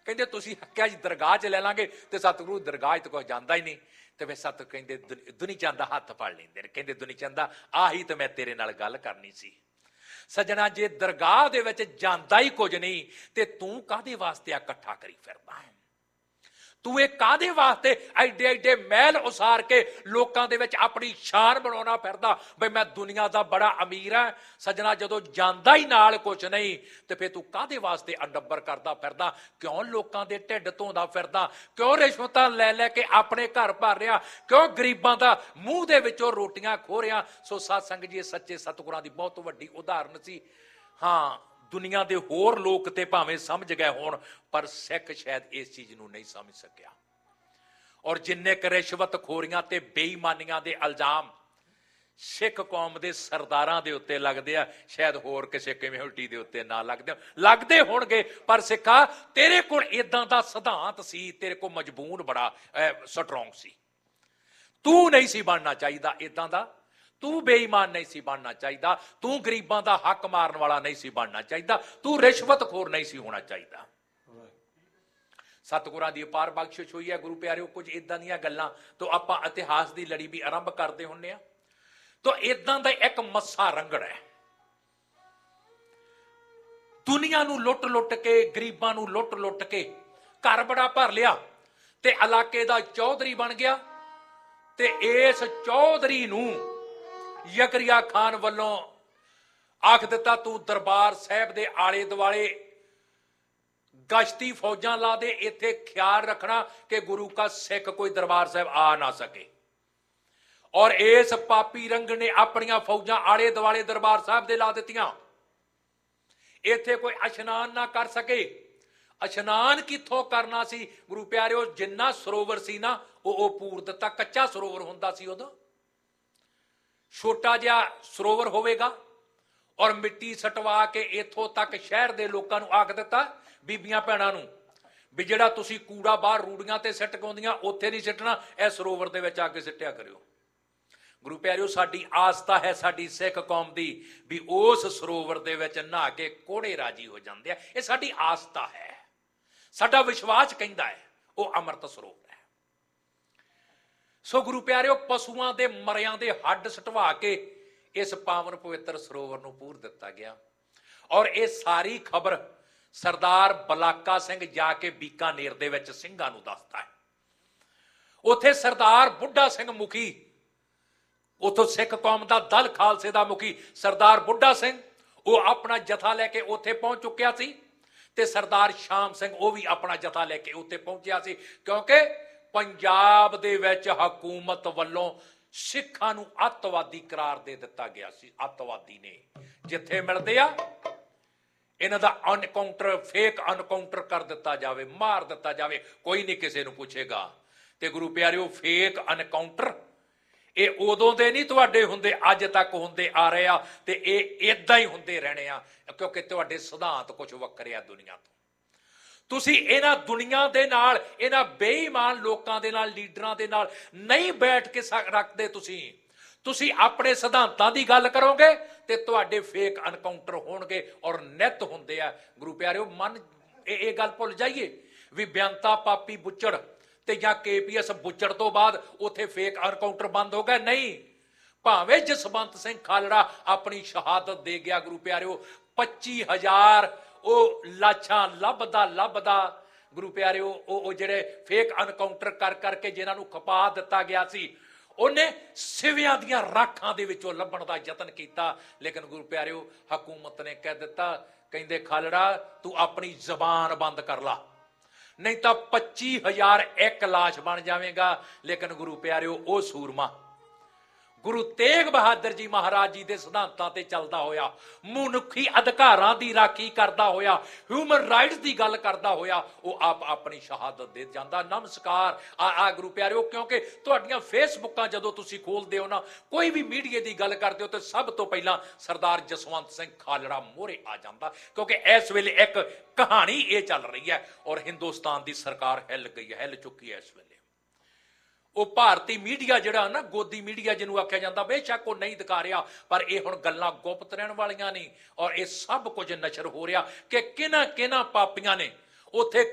ਕਹਿੰਦੇ ਤੁਸੀਂ ਹੱਕਿਆ ਜੀ ਦਰਗਾਹ 'ਚ ਲੈ ਲਾਂਗੇ, ਤੇ ਸਤਿਗੁਰੂ ਦਰਗਾਹ 'ਚ ਕੁਛ ਜਾਂਦਾ ਹੀ ਨਹੀਂ। ਤੇ ਫਿਰ ਸਤ ਕਹਿੰਦੇ ਦੁਨੀ ਚੰਦ ਦਾ ਹੱਥ ਫੜ ਲੈਂਦੇ ਨੇ, ਕਹਿੰਦੇ ਦੁਨੀ ਚੰਦਾ ਆਹੀ ਤਾਂ ਮੈਂ ਤੇਰੇ ਨਾਲ ਗੱਲ ਕਰਨੀ ਸੀ। ਸੱਜਣਾ, ਜੇ ਦਰਗਾਹ ਦੇ ਵਿੱਚ ਜਾਂਦਾ ਹੀ ਕੁਝ ਨਹੀਂ ਤੇ ਤੂੰ ਕਾਹਦੇ ਵਾਸਤੇ ਆ ਇਕੱਠਾ ਕਰੀ ਫਿਰਦਾ ਹੈ? ਤੂੰ ਇਹ ਕਾਹਦੇ ਵਾਸਤੇ ਐਡੇ ਐਡੇ ਮਹਿਲ ਉਸਾਰ ਕੇ ਲੋਕਾਂ ਦੇ ਵਿੱਚ ਆਪਣੀ ਸ਼ਾਨ ਬਣਾਉਣਾ ਫਿਰਦਾ ਬਈ ਮੈਂ ਦੁਨੀਆ ਦਾ ਬੜਾ ਅਮੀਰ ਹਾਂ? ਸੱਜਣਾ, ਜਦੋਂ ਜਾਂਦਾ ਹੀ ਨਾਲ ਕੁਛ ਨਹੀਂ ਤੇ ਫਿਰ ਤੂੰ ਕਾਹਦੇ ਵਾਸਤੇ ਅਡੰਬਰ ਕਰਦਾ ਫਿਰਦਾ? ਕਿਉਂ ਲੋਕਾਂ ਦੇ ਢਿੱਡ ਧੋਂਦਾ ਫਿਰਦਾ? ਕਿਉਂ ਰਿਸ਼ਵਤਾਂ ਲੈ ਲੈ ਕੇ ਆਪਣੇ ਘਰ ਭਰ ਰਿਹਾ? ਕਿਉਂ ਗਰੀਬਾਂ ਦਾ ਮੂੰਹ ਦੇ ਵਿੱਚੋਂ ਰੋਟੀਆਂ ਖੋਹ ਰਿਹਾ? ਸੋ ਸਾਧ ਸੰਗਤ ਜੀ, ਇਹ ਸੱਚੇ ਸਤਿਗੁਰਾਂ ਦੀ ਬਹੁਤ ਵੱਡੀ ਉਦਾਹਰਨ ਸੀ। ਹਾਂ, ਦੁਨੀਆ ਦੇ ਹੋਰ ਲੋਕ ਤੇ ਭਾਵੇਂ ਸਮਝ ਗਏ ਹੋਣ, ਪਰ ਸਿੱਖ ਸ਼ਾਇਦ ਇਸ ਚੀਜ਼ ਨੂੰ ਨਹੀਂ ਸਮਝ ਸਕਿਆ। ਔਰ ਜਿੰਨੇ ਕੁ ਰਿਸ਼ਵਤ ਖੋਰੀਆਂ ਤੇ ਬੇਈਮਾਨੀਆਂ ਦੇ ਇਲਜ਼ਾਮ ਸਿੱਖ ਕੌਮ ਦੇ ਸਰਦਾਰਾਂ ਦੇ ਉੱਤੇ ਲੱਗਦੇ ਆ, ਸ਼ਾਇਦ ਹੋਰ ਕਿਸੇ ਕਮਿਊਨਿਟੀ ਦੇ ਉੱਤੇ ਨਾ ਲੱਗਦੇ ਹੋਣਗੇ। ਪਰ ਸਿੱਖਾ, ਤੇਰੇ ਕੋਲ ਇਦਾਂ ਦਾ ਸਿਧਾਂਤ ਸੀ, ਤੇਰੇ ਕੋਲ ਮਜ਼ਬੂਨ ਬੜਾ ਸਟਰੋਂਗ ਸੀ। ਤੂੰ ਨਹੀਂ ਸੀ ਬਣਨਾ ਚਾਹੀਦਾ ਇਦਾਂ ਦਾ, ਤੂੰ ਬੇਈਮਾਨ ਨਹੀਂ ਸੀ ਬਣਨਾ ਚਾਹੀਦਾ, ਤੂੰ ਗਰੀਬਾਂ ਦਾ ਹੱਕ ਮਾਰਨ ਵਾਲਾ ਨਹੀਂ ਸੀ ਬਣਨਾ ਚਾਹੀਦਾ, ਤੂੰ ਰਿਸ਼ਵਤਖੋਰ ਨਹੀਂ ਸੀ ਹੋਣਾ ਚਾਹੀਦਾ। ਸਤਿਗੁਰਾਂ ਦੀ ਅਪਾਰ ਬਖਸ਼ਿਸ਼ ਹੋਈ ਹੈ ਗੁਰੂ ਪਿਆਰਿਓ। ਕੁਝ ਇਦਾਂ ਦੀਆਂ ਗੱਲਾਂ ਤੋਂ ਆਪਾਂ ਇਤਿਹਾਸ ਦੀ ਲੜੀ ਵੀ ਆਰੰਭ ਕਰਦੇ ਹੁੰਦੇ ਆ। ਤਾਂ ਇਦਾਂ ਦਾ ਇੱਕ ਮੱਸਾ ਰੰਗੜ ਹੈ, ਦੁਨੀਆ ਨੂੰ ਲੁੱਟ ਲੁੱਟ ਕੇ, ਗਰੀਬਾਂ ਨੂੰ ਲੁੱਟ ਲੁੱਟ ਕੇ ਘਰ ਬੜਾ ਭਰ ਲਿਆ ਤੇ ਇਲਾਕੇ ਦਾ ਚੌਧਰੀ ਬਣ ਗਿਆ। ਤੇ ਇਸ ਚੌਧਰੀ ਨੂੰ ਯਕਰੀਆ ਖਾਨ ਵੱਲੋਂ ਆਖ ਦਿੱਤਾ, ਤੂੰ ਦਰਬਾਰ ਸਾਹਿਬ ਦੇ ਆਲੇ ਦੁਆਲੇ ਗਸ਼ਤੀ ਫੌਜਾਂ ਲਾ ਦੇ, ਇੱਥੇ ਖਿਆਲ ਰੱਖਣਾ ਕਿ ਗੁਰੂ ਕਾ ਸਿੱਖ ਕੋਈ ਦਰਬਾਰ ਸਾਹਿਬ ਆ ਨਾ ਸਕੇ। ਔਰ ਇਸ ਪਾਪੀ ਰੰਗ ਨੇ ਆਪਣੀਆਂ ਫੌਜਾਂ ਆਲੇ ਦੁਆਲੇ ਦਰਬਾਰ ਸਾਹਿਬ ਦੇ ਲਾ ਦਿੱਤੀਆਂ, ਇੱਥੇ ਕੋਈ ਇਸ਼ਨਾਨ ਨਾ ਕਰ ਸਕੇ। ਇਸ਼ਨਾਨ ਕਿੱਥੋਂ ਕਰਨਾ ਸੀ ਗੁਰੂ ਪਿਆਰਿਓ? ਜਿੰਨਾ ਸਰੋਵਰ ਸੀ ਨਾ, ਉਹ ਪੂਰ ਦਿੱਤਾ। ਕੱਚਾ ਸਰੋਵਰ ਹੁੰਦਾ ਸੀ ਉਦੋਂ, ਛੋਟਾ ਜਿਹਾ ਸਰੋਵਰ ਹੋਵੇਗਾ, ਔਰ ਮਿੱਟੀ ਸਟਵਾ ਕੇ ਇੱਥੋਂ ਤੱਕ ਸ਼ਹਿਰ ਦੇ ਲੋਕਾਂ ਨੂੰ ਆਖ ਦਿੱਤਾ, ਬੀਬੀਆਂ ਭੈਣਾਂ ਨੂੰ, ਵੀ ਜਿਹੜਾ ਤੁਸੀਂ ਕੂੜਾ ਬਾਹਰ ਰੂੜੀਆਂ ਤੇ ਸਿੱਟ ਪਾਉਂਦੀਆਂ ਉੱਥੇ ਨਹੀਂ ਸਿੱਟਣਾ, ਇਹ ਸਰੋਵਰ ਦੇ ਵਿੱਚ ਆ ਕੇ ਸਿੱਟਿਆ ਕਰਿਓ। ਗੁਰੂ ਪਿਆਰਿਓ, ਸਾਡੀ ਆਸਥਾ ਹੈ ਸਾਡੀ ਸਿੱਖ ਕੌਮ ਦੀ ਵੀ ਉਸ ਸਰੋਵਰ ਦੇ ਵਿੱਚ ਨਹਾ ਕੇ ਕੋੜੇ ਰਾਜੀ ਹੋ ਜਾਂਦੇ ਆ। ਇਹ ਸਾਡੀ ਆਸਥਾ ਹੈ, ਸਾਡਾ ਵਿਸ਼ਵਾਸ ਕਹਿੰਦਾ ਹੈ ਉਹ ਅੰਮ੍ਰਿਤ ਸਰੋਵਰ ਹੈ। ਸੋ ਗੁਰੂ ਪਿਆਰਿਓ, ਪਸ਼ੂਆਂ ਦੇ ਮਰਿਆਂ ਦੇ ਹੱਡ ਸਟਵਾ ਕੇ ਇਸ ਪਾਵਨ ਪਵਿੱਤਰ ਸਰੋਵਰ ਨੂੰ ਪੂਰ ਦਿੱਤਾ ਗਿਆ। ਔਰ ਇਹ ਸਾਰੀ ਖਬਰ ਸਰਦਾਰ ਬਲਾਕਾ ਸਿੰਘ ਜਾ ਕੇ ਬੀਕਾਨੇਰ ਦੇ ਵਿੱਚ ਸਿੰਘਾਂ ਨੂੰ ਦੱਸਦਾ ਹੈ। ਉੱਥੇ ਸਰਦਾਰ ਬੁੱਢਾ ਸਿੰਘ ਮੁਖੀ, ਉੱਥੋਂ ਸਿੱਖ ਕੌਮ ਦਾ ਦਲ ਖਾਲਸੇ ਦਾ ਮੁਖੀ ਸਰਦਾਰ ਬੁੱਢਾ ਸਿੰਘ, ਉਹ ਆਪਣਾ ਜਥਾ ਲੈ ਕੇ ਉੱਥੇ ਪਹੁੰਚ ਚੁੱਕਿਆ ਸੀ। ਤੇ ਸਰਦਾਰ ਸ਼ਾਮ ਸਿੰਘ ਉਹ ਵੀ ਆਪਣਾ ਜਥਾ ਲੈ ਕੇ ਉੱਥੇ ਪਹੁੰਚਿਆ ਸੀ, ਕਿਉਂਕਿ ਪੰਜਾਬ ਦੇ ਵਿੱਚ ਹਕੂਮਤ ਵੱਲੋਂ ਸਿੱਖਾਂ ਨੂੰ ਅੱਤਵਾਦੀ ਕਰਾਰ ਦੇ ਦਿੱਤਾ ਗਿਆ ਸੀ। ਅੱਤਵਾਦੀ ਨੇ ਜਿੱਥੇ ਮਿਲਦੇ ਆ ਇਹਨਾਂ ਦਾ ਅਨਕਾਊਂਟਰ, ਫੇਕ ਅਨਕਾਊਂਟਰ ਕਰ ਦਿੱਤਾ ਜਾਵੇ, ਮਾਰ ਦਿੱਤਾ ਜਾਵੇ, ਕੋਈ ਨਹੀਂ ਕਿਸੇ ਨੂੰ ਪੁੱਛੇਗਾ। ਤੇ ਗੁਰੂ ਪਿਆਰਿਓ, ਫੇਕ ਅਨਕਾਊਂਟਰ ਇਹ ਉਦੋਂ ਦੇ ਨਹੀਂ ਤੁਹਾਡੇ ਹੁੰਦੇ, ਅੱਜ ਤੱਕ ਹੁੰਦੇ ਆ ਰਹੇ ਆ, ਤੇ ਇਹ ਇਦਾਂ ਹੀ ਹੁੰਦੇ ਰਹਿਣੇ ਆ, ਕਿਉਂਕਿ ਤੁਹਾਡੇ ਸਿਧਾਂਤ ਕੁਝ ਵੱਖਰੇ ਆ ਦੁਨੀਆ ਤੋਂ। ਤੁਸੀਂ ਇਹਨਾਂ ਦੁਨੀਆ ਦੇ ਨਾਲ, ਇਹਨਾਂ ਬੇਈਮਾਨ ਲੋਕਾਂ ਦੇ ਨਾਲ, ਲੀਡਰਾਂ ਦੇ ਨਾਲ ਨਹੀਂ ਬੈਠ ਕੇ ਰੱਖਦੇ। ਤੁਸੀਂ ਆਪਣੇ ਸਿਧਾਂਤਾਂ ਦੀ ਗੱਲ ਕਰੋਗੇ ਤੇ ਤੁਹਾਡੇ ਫੇਕ ਅਨਕਾਊਂਟਰ ਹੋਣਗੇ, ਔਰ ਨਿੱਤ ਹੁੰਦੇ ਆ। ਗੁਰੂ ਪਿਆਰਿਓ, ਮਨ ਇਹ ਗੱਲ ਭੁੱਲ ਜਾਈਏ ਵੀ ਬੇਅੰਤਾ ਪਾਪੀ ਬੁੱਚੜ ਤੇ ਜਾਂ KPS ਬੁੱਚੜ ਤੋਂ ਬਾਅਦ ਉੱਥੇ ਫੇਕ ਅਨਕਾਊਂਟਰ ਬੰਦ ਹੋ ਗਏ? ਨਹੀਂ। ਭਾਵੇਂ ਜਸਵੰਤ ਸਿੰਘ ਖਾਲੜਾ ਆਪਣੀ ਸ਼ਹਾਦਤ ਦੇ ਗਿਆ ਗੁਰੂ ਪਿਆਰਿਓ, 25,000 ਉਹ ਲਾਸ਼ਾਂ ਲੱਭਦਾ ਗੁਰੂ ਪਿਆਰਿਓ, ਉਹ ਜਿਹੜੇ ਫੇਕ ਅਨਕਾਊਂਟਰ ਕਰ ਕਰਕੇ ਜਿਨ੍ਹਾਂ ਨੂੰ ਖਪਾ ਦਿੱਤਾ ਗਿਆ ਸੀ, ਉਹਨੇ ਸਿਵਿਆਂ ਦੀਆਂ ਰਾਖਾਂ ਦੇ ਵਿੱਚੋਂ ਲੱਭਣ ਦਾ ਯਤਨ ਕੀਤਾ। ਲੇਕਿਨ ਗੁਰੂ ਪਿਆਰਿਓ, ਹਕੂਮਤ ਨੇ ਕਹਿ ਦਿੱਤਾ, ਕਹਿੰਦੇ ਖਾਲੜਾ ਤੂੰ ਆਪਣੀ ਜ਼ਬਾਨ ਬੰਦ ਕਰ ਲਾ, ਨਹੀਂ ਤਾਂ 25,000 ਇੱਕ ਲਾਸ਼ ਬਣ ਜਾਵੇਗਾ। ਲੇਕਿਨ ਗੁਰੂ ਪਿਆਰਿਓ, ਉਹ ਸੂਰਮਾ ਗੁਰੂ ਤੇਗ ਬਹਾਦਰ ਜੀ ਮਹਾਰਾਜ ਜੀ ਦੇ ਸਿਧਾਂਤਾਂ ਤੇ ਚੱਲਦਾ ਹੋਇਆ, ਮਨੁੱਖੀ ਅਧਿਕਾਰਾਂ ਦੀ ਰਾਖੀ ਕਰਦਾ ਹੋਇਆ, ਹਿਊਮਨ ਰਾਈਟਸ ਦੀ ਗੱਲ ਕਰਦਾ ਹੋਇਆ, ਉਹ ਆਪ ਆਪਣੀ ਸ਼ਹਾਦਤ ਦੇ ਜਾਂਦਾ। ਨਮਸਕਾਰ ਆ ਗੁਰੂ ਪਿਆਰਿਓ, ਕਿਉਂਕਿ ਤੁਹਾਡੀਆਂ ਫੇਸਬੁੱਕਾਂ ਜਦੋਂ ਤੁਸੀਂ ਖੋਲਦੇ ਹੋ ਨਾ, ਕੋਈ ਵੀ ਮੀਡੀਆ ਦੀ ਗੱਲ ਕਰਦੇ ਹੋ ਤੇ ਸਭ ਤੋਂ ਪਹਿਲਾਂ ਸਰਦਾਰ ਜਸਵੰਤ ਸਿੰਘ ਖਾਲੜਾ ਮੋਹਰੇ ਆ ਜਾਂਦਾ, ਕਿਉਂਕਿ ਇਸ ਵੇਲੇ ਇੱਕ ਕਹਾਣੀ ਇਹ ਚੱਲ ਰਹੀ ਹੈ, ਔਰ ਹਿੰਦੁਸਤਾਨ ਦੀ ਸਰਕਾਰ ਹਿੱਲ ਗਈ ਹੈ, ਹਿੱਲ ਚੁੱਕੀ ਹੈ ਇਸ ਵੇਲੇ। ਉਹ ਭਾਰਤੀ ਮੀਡੀਆ ਜਿਹੜਾ ਨਾ, ਗੋਦੀ ਮੀਡੀਆ ਜਿਹਨੂੰ ਆਖਿਆ ਜਾਂਦਾ, ਬੇਸ਼ੱਕ ਉਹ ਨਹੀਂ ਦਿਖਾ ਰਿਹਾ, ਪਰ ਇਹ ਹੁਣ ਗੱਲਾਂ ਗੁਪਤ ਰਹਿਣ ਵਾਲੀਆਂ ਨਹੀਂ, ਔਰ ਇਹ ਸਭ ਕੁਝ ਨਸ਼ਰ ਹੋ ਰਿਹਾ ਕਿ ਕਿਹਨਾਂ ਪਾਪੀਆਂ ਨੇ ਉੱਥੇ